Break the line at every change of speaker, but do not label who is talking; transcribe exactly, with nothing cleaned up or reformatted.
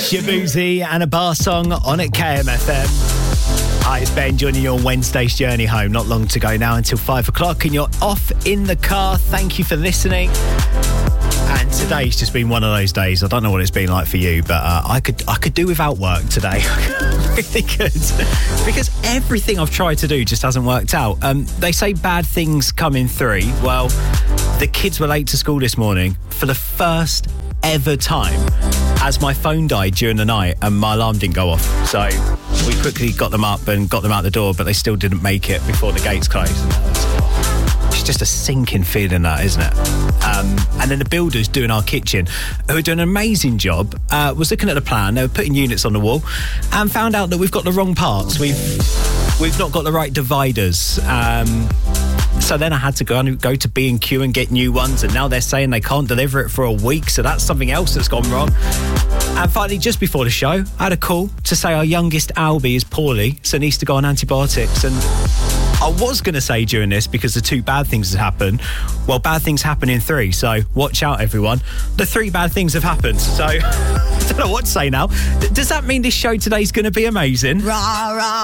Shabuzi and a bar song on at K M F M. Hi, it's Ben joining you on Wednesday's journey home. Not long to go now until five o'clock and you're off in the car. Thank you for listening. And today's just been one of those days. I don't know what it's been like for you, but uh, I could I could do without work today. Really good. Because everything I've tried to do just hasn't worked out. Um, they say bad things come in three. Well, the kids were late to school this morning for the first ever time as my phone died during the night and my alarm didn't go off. So we quickly got them up and got them out the door, but they still didn't make it before the gates closed. It's just a sinking feeling, that, isn't it? Um, and then the builders doing our kitchen, who are doing an amazing job, uh, was looking at the plan. They were putting units on the wall and found out that we've got the wrong parts. We've we've not got the right dividers. Um, so then I had to go and go to B and Q and get new ones, and now they're saying they can't deliver it for a week, so that's something else that's gone wrong. And finally, just before the show, I had a call to say our youngest Albie is poorly, so needs to go on antibiotics. And I was going to say during this, because the two bad things have happened, well, bad things happen in three, so watch out, everyone. The three bad things have happened, so I don't know what to say now. Does that mean this show today's going to be amazing?
Rah, rah.